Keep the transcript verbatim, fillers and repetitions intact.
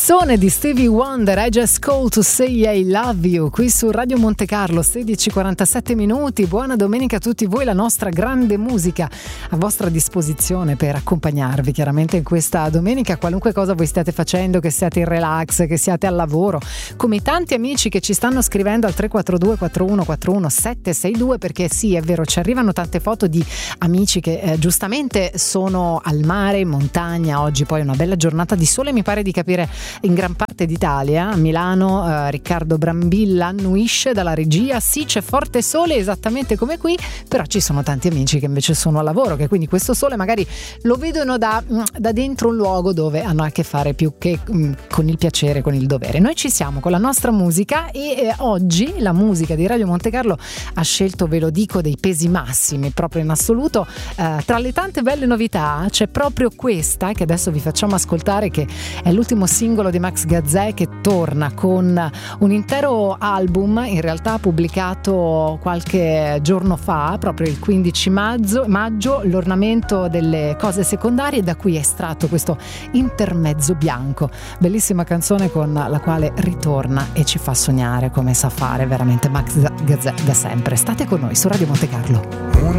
canzone di Stevie Wonder, I Just Called to Say I Love You, qui su Radio Monte Carlo, sedici e quarantasette minuti. Buona domenica a tutti voi, la nostra grande musica a vostra disposizione per accompagnarvi chiaramente in questa domenica, qualunque cosa voi stiate facendo, che siate in relax, che siate al lavoro, come i tanti amici che ci stanno scrivendo al tre quattro due quattro uno quattro uno sette sei due, perché sì, è vero, ci arrivano tante foto di amici che eh, giustamente sono al mare, in montagna. Oggi poi una bella giornata di sole, mi pare di capire in gran parte d'Italia. A Milano eh, Riccardo Brambilla annuisce dalla regia, sì, c'è forte sole esattamente come qui, però ci sono tanti amici che invece sono a lavoro, che quindi questo sole magari lo vedono da, da dentro un luogo dove hanno a che fare più che mh, con il piacere, con il dovere. Noi ci siamo con la nostra musica e eh, oggi la musica di Radio Monte Carlo ha scelto, ve lo dico, dei pesi massimi proprio in assoluto. Eh, tra le tante belle novità c'è proprio questa che adesso vi facciamo ascoltare, che è l'ultimo singolo di Max Gazzè, che torna con un intero album, in realtà pubblicato qualche giorno fa, proprio il quindici maggio, maggio l'ornamento delle cose secondarie, da cui è estratto questo intermezzo bianco. Bellissima canzone con la quale ritorna e ci fa sognare come sa fare veramente Max Gazzè da sempre. State con noi su Radio Monte Carlo. Un